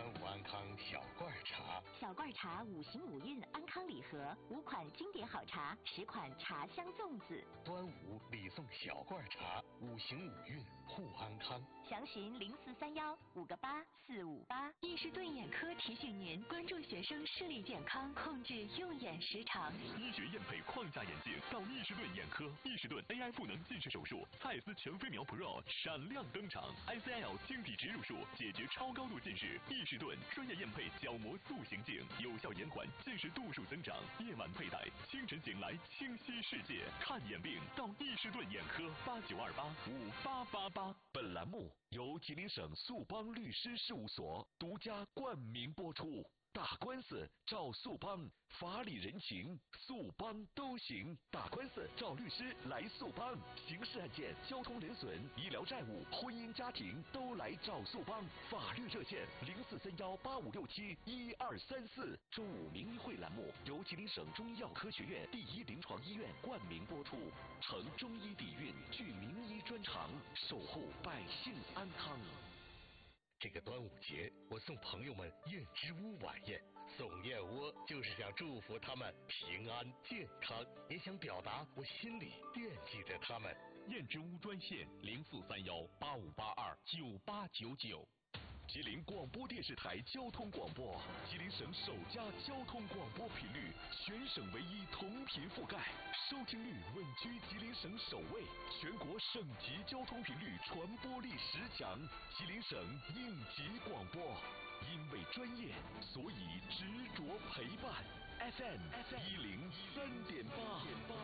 富安康小罐茶。 小罐茶5行5韵安康礼盒，5款经典好茶，10款茶香粽子。 端午礼送小罐茶，5行5韵护安康。 详询0431-58458。 易士顿眼科提醒您关注学生视力健康，控制用眼时长。 医学验配框架眼镜到易士顿眼科，易士顿 AI 赋能近视手术，蔡司全飞秒 Pro 闪亮登场 ，ICL 晶体植入术解决超高度近视。易士顿专业验配角膜塑形镜，有效延缓近视度数增长。夜晚佩戴，清晨醒来清晰世界。看眼病到易士顿眼科，89285888。 本栏目由吉林省速邦律师事务所独家冠名播出。打官司找速邦，法理人情速邦都行。打官司找律师来速邦，刑事案件、交通人损、医疗债务、婚姻家庭都来找速邦。法律热线043185671234。中午名医会栏目由吉林省中医药科学院第1临床医院冠名播出，承中医底蕴，具名医专长，守护百姓安康。 这个端午节，我送朋友们燕之屋晚宴。送燕窝就是想祝福他们平安健康，也想表达我心里惦记着他们。 燕之屋专线043185829899。 吉林广播电视台交通广播，吉林省首家交通广播频率，全省唯一同频覆盖，收听率稳居吉林省首位，全国省级交通频率传播力10强，吉林省应急广播。因为专业，所以执着陪伴。FM 103.8。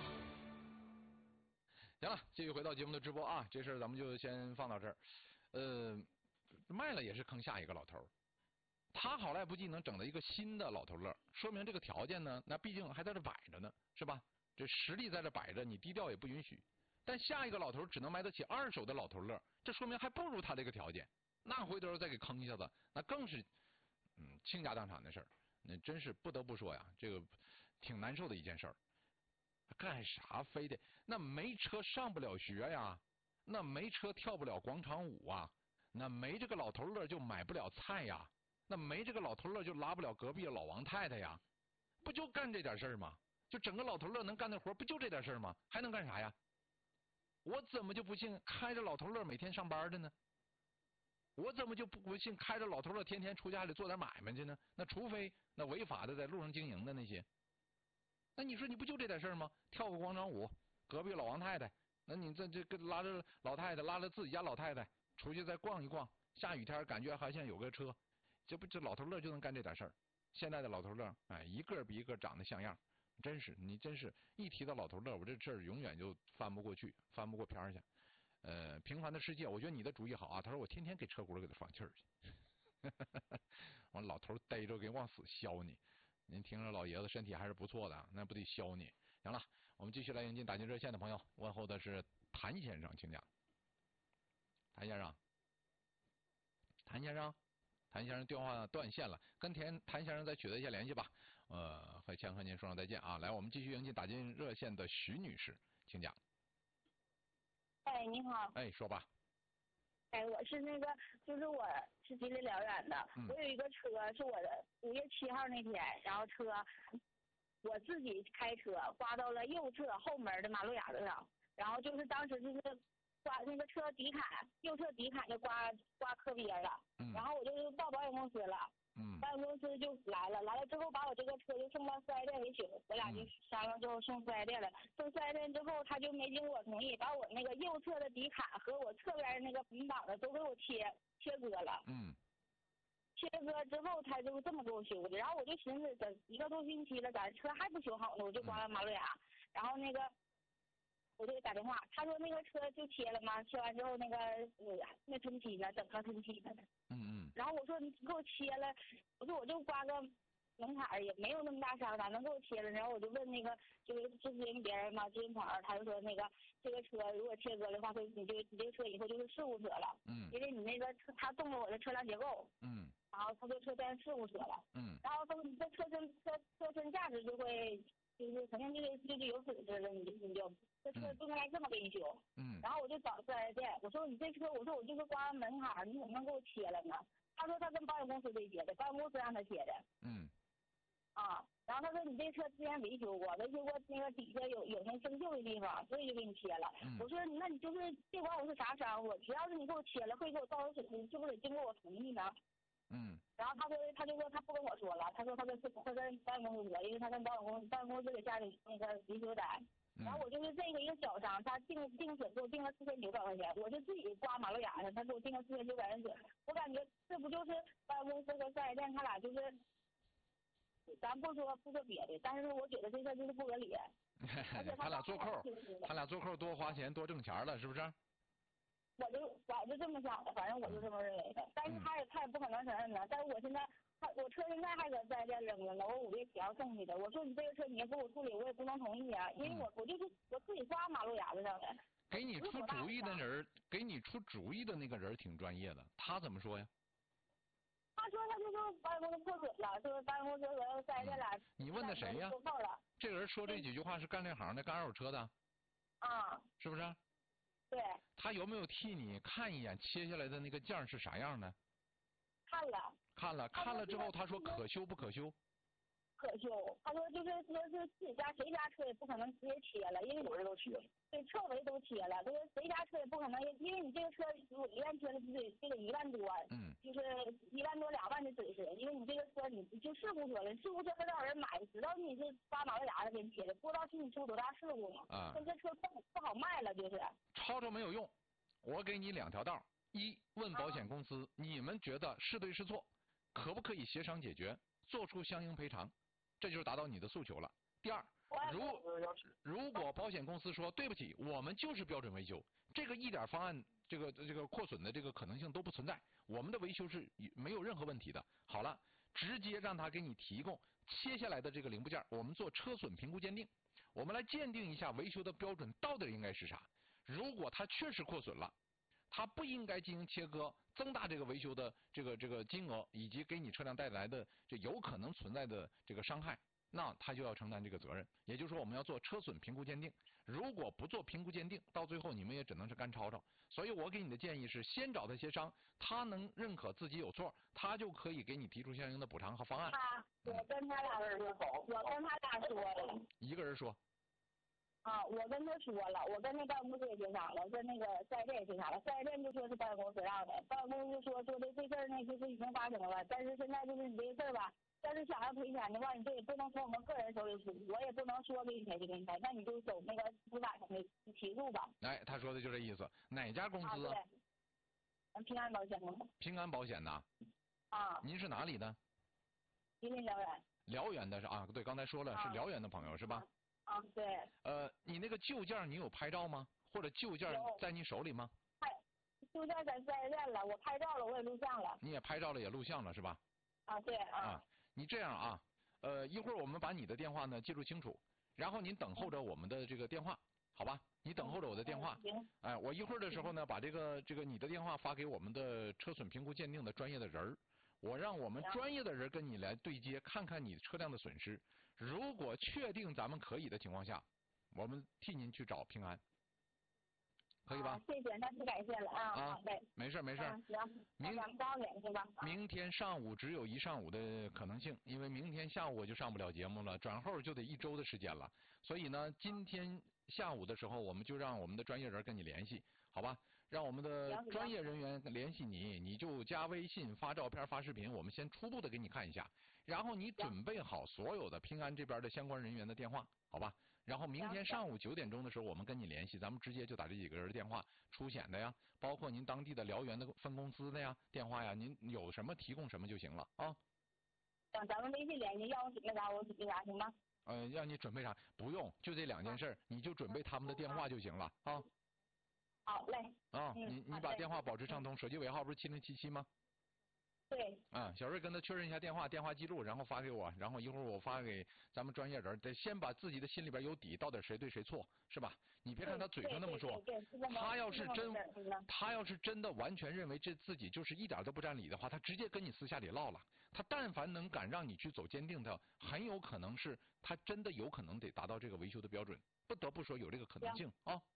行了，继续回到节目的直播啊，这事儿咱们就先放到这儿。卖了也是坑下一个老头儿，他好赖不济能整到一个新的老头乐，说明这个条件呢，那毕竟还在这摆着呢，是吧？这实力在这摆着，你低调也不允许。但下一个老头只能买得起2手的老头乐，这说明还不如他这个条件。那回头再给坑一下子，那更是倾家荡产的事儿。那真是不得不说呀，这个挺难受的一件事儿。干啥非得那没车上不了学呀，那没车跳不了广场舞啊，那没这个老头乐就买不了菜呀，那没这个老头乐就拉不了隔壁的老王太太呀，不就干这点事儿吗？就整个老头乐能干的活不就这点事儿吗？还能干啥呀？我怎么就不信开着老头乐每天上班的呢？我怎么就不信开着老头乐天天出家里做点买卖去呢？那除非那违法的在路上经营的那些，那你说你不就这点事儿吗？跳个广场舞，隔壁老王太太，那你这拉着老太太，拉着自己家老太太出去再逛一逛，下雨天感觉好像有个车，这老头乐就能干这点事儿。现在的老头乐，哎，一个比一个长得像样，真是你真是一提到老头乐，我这事儿永远就翻不过去，翻不过篇儿去。平凡的世界，我觉得你的主意好啊。他说我天天给车轱辘给他放气儿去，完老头逮着给往死削你。您听着老爷子身体还是不错的，那不得削你。行了，我们继续来迎接打进热线的朋友，问候的是谭先生，请讲。谭先生，谭先生电话断线了，跟谭先生再取得一下联系吧。先和您说声再见啊。来，我们继续迎接打进热线的徐女士，请讲。 哎，你好。 哎，说吧。 哎，我是就是我是吉林辽源的，我有一个车是我的5月7号那天，然后车我自己开车刮到了右侧后门的马路牙子上，然后就是当时就是刮那个车底坎，右侧底坎就刮磕边了，然后我就到保险公司了。保险公司就来了之后把我这个车就送到4S店维修，我俩就商量之后送4S店了。送4S店之后，他就没经我同意，把我那个右侧的底坎和我侧边那个平挡的都给我切割了。切割之后，他就这么给我修的。然后我就寻思，这1个多星期了，咱车还不修好呢，我就刮了马路牙。然后我就给打电话，他说那个车就切了嘛，切完之后那喷漆呢，整个喷漆呢。然后我说你给我切了，我说我就刮个门槛也没有那么大伤，咋能给我切了？然后我就问就是咨询别人嘛，咨询朋友，他就说这个车如果切割的话，你这个车以后就是事故车了。因为你那个他动了我的车辆结构。然后他这车变事故车了。然后说你这车身价值就会就是肯定就是有损失了，你就这车不应该这么给你修。然后我就找4S店，我说你这车，我说我就是刮门槛，你怎么能给我切了呢？他说他跟保险公司对接的，保险公司让他贴的。啊，然后他说你这车之前维修过那个底下有那生锈的地方，所以就给你贴了。我说那你就是别管我是啥伤，我只要是你给我贴了，会给我造成损失，是不是得经过我同意呢？然后他就说他不跟我说了，他说他跟保险公司说，因为他跟保险公司给下的那个维修单。然后我就是这个一个小伤，他定损给我定了4900块钱，我就自己刮马路牙子，他给我定了4900块钱损。我感觉这不就是保险公司和4S店他俩就是，咱不说别的，但是我觉得这事就是不合理。 他俩做扣多花钱多挣钱了，是不是？ 我就这么想的，反正我就这么认为的。但是他也不可能承认呢。但是我现在我车现在还搁4S店扔着呢，我5月7号送去的。我说你这个车你要给我处理，我也不能同意啊，因为我就是我自己刮马路牙子上的。 给你出主意的人，给你出主意的那个人挺专业的，他怎么说呀？ 他说保险公司破损了，说保险公司和4S店俩。 你问的谁呀？这个人说这几句话是干这行的，干二手车的。是不是？ 对。 他有没有替你看一眼切下来的那个件是啥样的？看了之后，他说可修不可修？ 可修。他说就是自己家谁家车也不可能直接切了，因为我这都切了。对，侧围都切了。他说谁家车也不可能，因为你这个车如果1万切了，就得1万多。就是1万多2万的损失，因为你这个车你就事故车了，事故车很少人买，知道你是刮马路牙子给你贴的，不知道是你出多大事故嘛。这车不好卖了，就是。 吵吵没有用，我给你2条道：一，问保险公司，你们觉得是对是错，可不可以协商解决，做出相应赔偿，这就是达到你的诉求了。第二，如果保险公司说对不起，我们就是标准维修，这个一点方案这个扩损的这个可能性都不存在，我们的维修是没有任何问题的。好了，直接让他给你提供切下来的这个零部件，我们做车损评估鉴定，我们来鉴定一下维修的标准到底应该是啥。如果它确实扩损了，它不应该进行切割，增大这个维修的这个金额，以及给你车辆带来的这有可能存在的这个伤害，那他就要承担这个责任。也就是说，我们要做车损评估鉴定，如果不做评估鉴定，到最后你们也只能是干吵吵。所以我给你的建议是，先找他协商，他能认可自己有错，他就可以给你提出相应的补偿和方案。 我跟他俩说了。 一个人说。 我跟他说了，我跟那保险公司也协商了，跟那个4S店也协商了，4S店就说是保险公司让的，保险公司就说的这事儿呢就是已经发生了，但是现在就是你这个事儿吧，要是想要赔钱的话，你这也不能从我们个人手里出，我也不能说给你赔就给你赔，那你就走那个司法上的起诉吧。 哎，他说的就这意思。哪家公司？ 对，平安保险公司。 平安保险呐。您是哪里的？ 吉林辽源。 辽源的是啊，对，刚才说了是辽源的朋友是吧？ 对。 你那个旧件你有拍照吗？或者旧件在你手里吗？ 旧件在4S店了，我拍照了，我也录像了。 你也拍照了，也录像了是吧？ 对。 你这样啊，一会儿我们把你的电话呢记录清楚，然后您等候着我们的这个电话，好吧？你等候着我的电话。哎，我一会儿的时候呢，把这个你的电话发给我们的车损评估鉴定的专业的人儿，我让我们专业的人跟你来对接，看看你车辆的损失。如果确定咱们可以的情况下，我们替您去找平安，可以吧？ 谢谢，那太感谢了啊！好嘞， 没事。 行，咱们早点是吧？ 明天上午只有一上午的可能性，因为明天下午我就上不了节目了，转后就得1周的时间了。所以呢，今天下午的时候，我们就让我们的专业人跟你联系，好吧？让我们的专业人员联系你，你就加微信、发照片、发视频，我们先初步的给你看一下，然后你准备好所有的平安这边的相关人员的电话，好吧？然后明天上午9点钟的时候，我们跟你联系，咱们直接就打这几个人的电话，出险的呀，包括您当地的辽源的分公司的呀电话呀，您有什么提供什么就行了啊。 咱们微信联系，要我准备啥我准备啥，行吗？ 让你准备啥不用，就这2件事，你就准备他们的电话就行了啊。 好嘞。 你把电话保持畅通，手机尾号不是7077吗？ 对。 小瑞跟他确认一下电话记录，然后发给我，然后一会儿我发给咱们专业人，得先把自己的心里边有底，到底谁对谁错，是吧？你别看他嘴上那么说，他要是真的完全认为这自己就是一点都不占理的话，他直接跟你私下里唠了。他但凡能敢让你去走鉴定的，很有可能是他真的有可能得达到这个维修的标准，不得不说有这个可能性啊。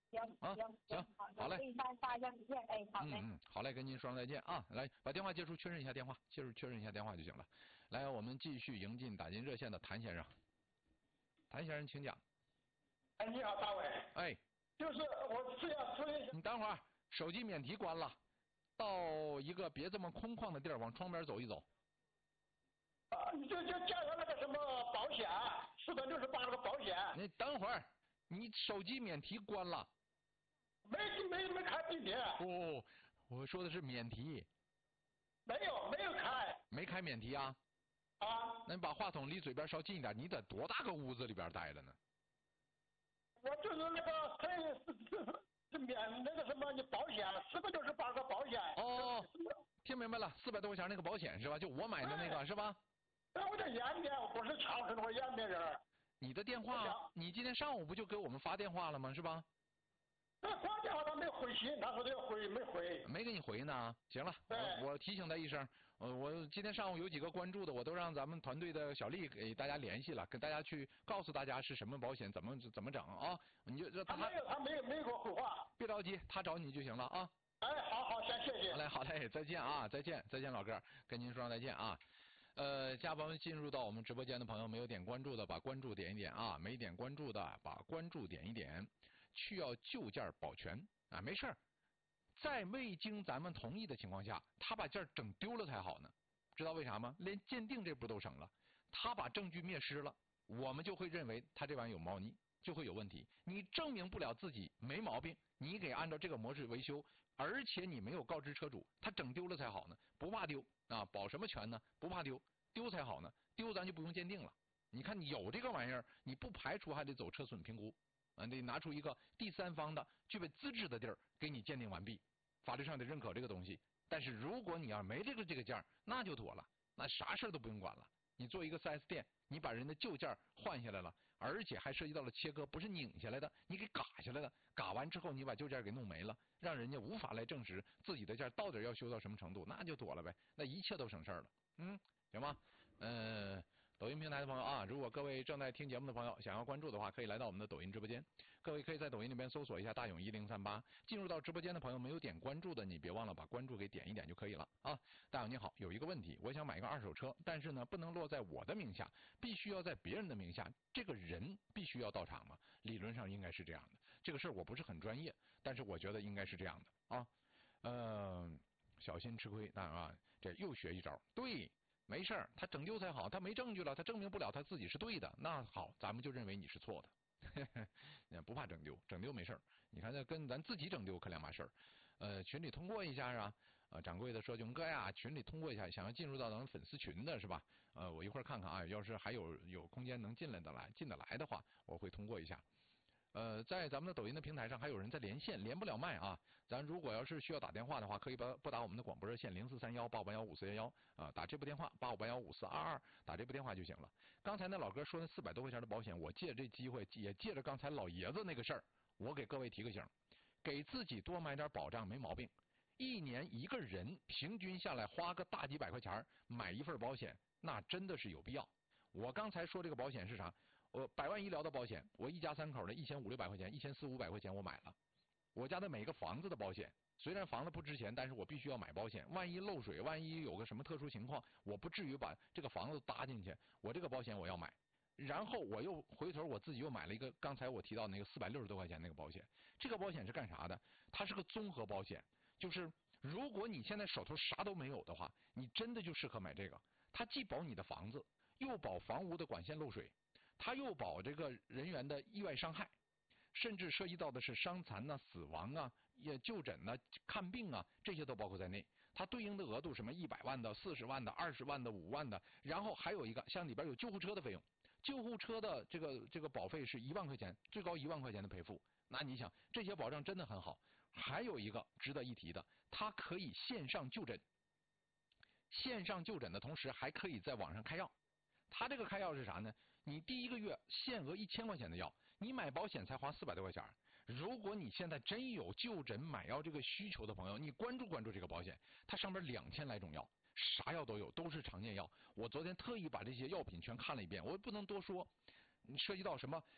行啊，行，好嘞， 给你发一下图片，哎，好嘞， 好嘞，跟您说声再见啊，来把电话接出，确认一下电话，确认一下电话就行了。来，我们继续迎进打进热线的谭先生，谭先生请讲。 哎，你好，大伟。哎，就是我是要说， 你等会儿，手机免提关了，到一个别这么空旷的地儿，往窗边走一走。 你就加上那个什么保险，468那个保险。 你等会儿，你手机免提关了。 没开并提。 不，我说的是免提。 没有开。 没开免提啊？ 啊。 那你把话筒离嘴边稍近一点，你在多大个屋子里边待着呢？ 我就是那个是免那个什么你保险，468个保险。 哦，听明白了，400多块钱那个保险是吧？就我买的那个是吧？ 我在延边，我不是长春，我延边人。 你的电话，你今天上午不就给我们发电话了吗？是吧？ 那发电话他没回信，他说他要回，没回。 没给你回呢。行了，我提醒他一声。我今天上午有几个关注的，我都让咱们团队的小丽给大家联系了，跟大家去告诉大家是什么保险，怎么整啊？你就他没有给我回话。 别着急，他找你就行了啊。 哎，好，先谢谢。 好嘞，再见啊，再见，老哥，跟您说声再见啊。家朋友进入到我们直播间的朋友，没有点关注的把关注点一点啊，没点关注的把关注点一点。需要旧件保全啊，没事儿，在未经咱们同意的情况下，他把件整丢了才好呢。知道为啥吗？连鉴定这步都省了，他把证据灭失了，我们就会认为他这玩意有猫腻，就会有问题。你证明不了自己没毛病，你给按照这个模式维修，而且你没有告知车主，他整丢了才好呢。不怕丢啊，保什么全呢？不怕丢，丢才好呢。丢咱就不用鉴定了。你看你有这个玩意儿，你不排除还得走车损评估。得拿出一个第三方的具备资质的地儿给你鉴定完毕，法律上得认可这个东西。但是如果你要没这个件，那就妥了，那啥事儿都不用管了。你做一个 4S 店，你把人的旧件换下来了，而且还涉及到了切割，不是拧下来的，你给嘎下来的，嘎完之后你把旧件给弄没了，让人家无法来证实自己的件到底要修到什么程度，那就妥了呗，那一切都省事儿了。行吗？抖音平台的朋友啊，如果各位正在听节目的朋友想要关注的话，可以来到我们的抖音直播间。各位可以在抖音里边搜索一下大勇1038，进入到直播间的朋友没有点关注的，你别忘了把关注给点一点就可以了啊。大勇你好，有一个问题，我想买一个二手车，但是呢不能落在我的名下，必须要在别人的名下，这个人必须要到场吗？理论上应该是这样的，这个事儿我不是很专业，但是我觉得应该是这样的啊。小心吃亏啊，这又学一招，对。没事儿，他整丢才好，他没证据了，他证明不了他自己是对的，那好，咱们就认为你是错的，不怕整丢，整丢没事儿。你看这跟咱自己整丢可两码事儿。群里通过一下啊，掌柜的说勇哥呀，群里通过一下，想要进入到咱们粉丝群的是吧？我一会儿看看啊，要是还有空间能进得来的话，我会通过一下。在咱们的抖音的平台上还有人在连线，连不了麦啊。咱如果要是需要打电话的话，可以拨打我们的广播热线043185815411啊，打这部电话85815422，打这部电话就行了。刚才那老哥说那400多块钱的保险，我借这机会，也借着刚才老爷子那个事儿，我给各位提个醒，给自己多买点保障没毛病。一年一个人平均下来花个大几百块钱买一份保险，那真的是有必要。我刚才说这个保险是啥？我百万医疗的保险，我一家3口的1500-600块钱，1400-500块钱我买了。我家的每个房子的保险，虽然房子不值钱，但是我必须要买保险。万一漏水，万一有个什么特殊情况，我不至于把这个房子搭进去。我这个保险我要买，然后我又回头我自己又买了一个刚才我提到那个460多块钱那个保险。这个保险是干啥的？它是个综合保险，就是如果你现在手头啥都没有的话，你真的就适合买这个。它既保你的房子，又保房屋的管线漏水。它又保这个人员的意外伤害，甚至涉及到的是伤残啊、死亡啊、就诊啊、看病啊，这些都包括在内。它对应的额度什么100万的、40万的、20万的、5万的，然后还有一个像里边有救护车的费用，救护车的这个保费是1万块钱，最高1万块钱的赔付。那你想这些保障真的很好。还有一个值得一提的，它可以线上就诊，线上就诊的同时还可以在网上开药。它这个开药是啥呢？你第一个月限额1000块钱的药，你买保险才花400多块钱。如果你现在真有就诊买药这个需求的朋友，你关注这个保险，它上面2000来种药，啥药都有，都是常见药。我昨天特意把这些药品全看了一遍，我不能多说，涉及到什么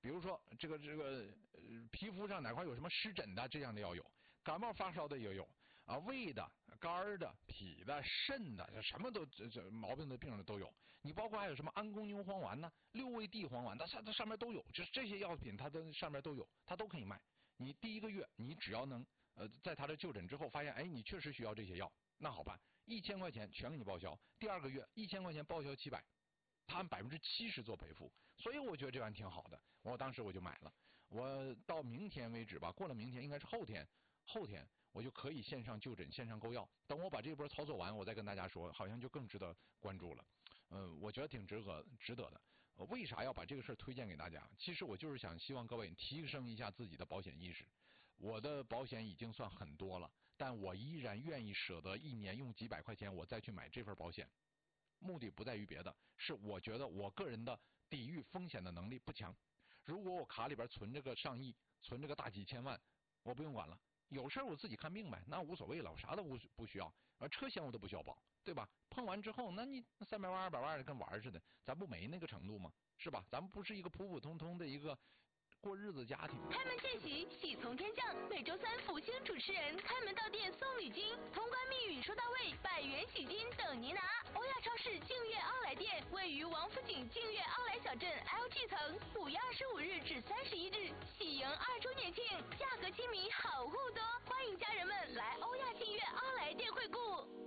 比如说这个皮肤上哪块有什么湿疹的，这样的要有，感冒发烧的也有啊，胃的、肝的、脾的、肾的，什么都这毛病的病人都有。你包括还有什么安宫牛黄丸呢、六味地黄丸，它上面都有，就是这些药品它的上面都有，它都可以卖。你第一个月你只要能在他的就诊之后发现，哎，你确实需要这些药，那好办，1000块钱全给你报销。第二个月1000块钱报销700，他按70%做赔付，所以我觉得这玩意挺好的。我当时我就买了，我到明天为止吧，过了明天应该是后天我就可以线上就诊、线上购药。等我把这波操作完，我再跟大家说，好像就更值得关注了。我觉得挺值得的。为啥要把这个事儿推荐给大家？其实我就是想希望各位提升一下自己的保险意识。我的保险已经算很多了，但我依然愿意舍得一年用几百块钱我再去买这份保险。目的不在于别的，是我觉得我个人的抵御风险的能力不强。如果我卡里边存着个上亿，存着个大几千万，我不用管了，有事我自己看病呗，那无所谓了，我啥都不需要，车险我都不需要保，对吧？碰完之后，那你300万200万的跟玩似的，咱不没那个程度吗？是吧？咱们不是一个普普通通的一个过日子家庭。 开门见喜，喜从天降。每周3福星主持人开门到店送礼金，通关密语说到位，100元喜金等您拿。欧亚超市净月奥莱店位于王府井净月奥莱小镇 LG 层，5月25日至31日，喜迎2周年庆，价格亲民，好货多，欢迎家人们来欧亚净月奥莱店惠顾。